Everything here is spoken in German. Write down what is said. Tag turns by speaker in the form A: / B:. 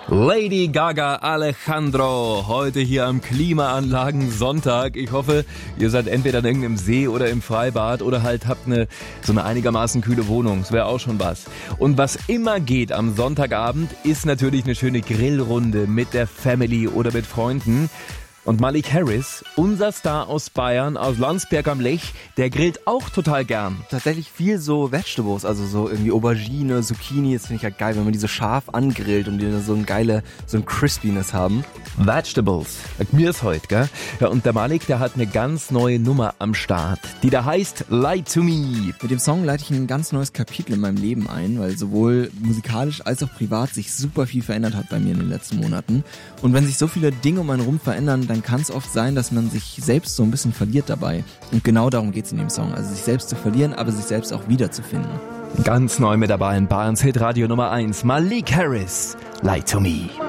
A: Lady Gaga, Alejandro, heute hier am Klimaanlagen Sonntag. Ich hoffe, ihr seid entweder in irgendeinem See oder im Freibad oder halt habt so eine einigermaßen kühle Wohnung. Das wäre auch schon was. Und was immer geht am Sonntagabend, ist natürlich eine schöne Grillrunde mit der Family oder mit Freunden. Und Malik Harris, unser Star aus Bayern, aus Landsberg am Lech, der grillt auch total gern.
B: Tatsächlich viel so Vegetables, also so irgendwie Aubergine, Zucchini, das finde ich ja geil, wenn man die so scharf angrillt und die so ein Crispiness haben.
A: Vegetables, mir ist heute, gell? Ja, und der Malik, der hat eine ganz neue Nummer am Start, die da heißt Lie to Me.
B: Mit dem Song leite ich ein ganz neues Kapitel in meinem Leben ein, weil sowohl musikalisch als auch privat sich super viel verändert hat bei mir in den letzten Monaten. Und wenn sich so viele Dinge um einen rum verändern, dann kann es oft sein, dass man sich selbst so ein bisschen verliert dabei. Und genau darum geht es in dem Song. Also sich selbst zu verlieren, aber sich selbst auch wiederzufinden.
A: Ganz neu mit dabei in Bayerns Hitradio Nummer 1, Malik Harris, Lie to Me.